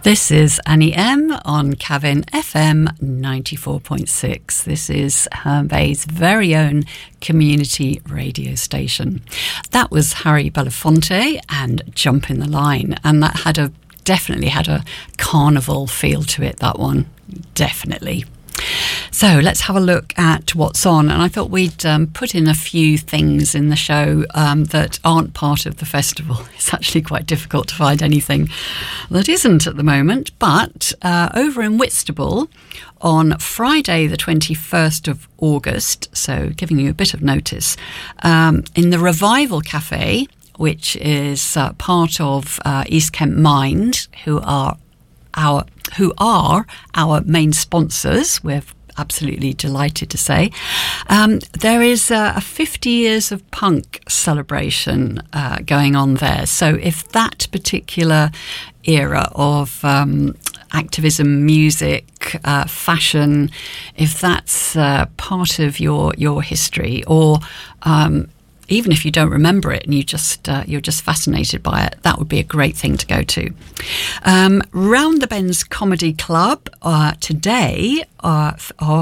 This is Annie M on Cabin FM 94.6. This is Herne Bay's very own community radio station. That was Harry Belafonte and Jump in the Line, and that definitely had a carnival feel to it, that one, definitely. So let's have a look at what's on, and I thought we'd put in a few things in the show that aren't part of the festival. It's actually quite difficult to find anything that isn't at the moment, but over in Whitstable on Friday the 21st of August, so giving you a bit of notice, in the Revival Cafe, which is part of East Kent Mind, who are our main sponsors. We're absolutely delighted to say. There is a 50 years of punk celebration going on there. So if that particular era of activism, music, fashion, if that's part of your history, or even if you don't remember it and you're just fascinated by it, that would be a great thing to go to. Round the Bends Comedy Club today are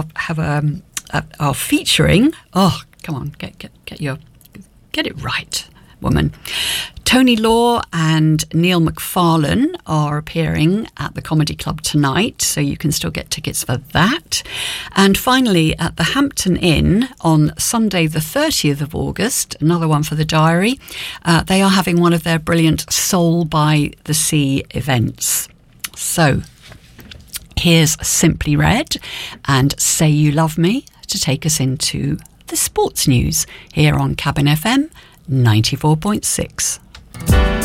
featuring. Oh, come on, get it right, woman. Tony Law and Neil McFarlane are appearing at the Comedy Club tonight, so you can still get tickets for that. And finally, at the Hampton Inn on Sunday the 30th of August, another one for the diary, they are having one of their brilliant Soul by the Sea events. So here's Simply Red and Say You Love Me to take us into the sports news here on Cabin FM 94.6.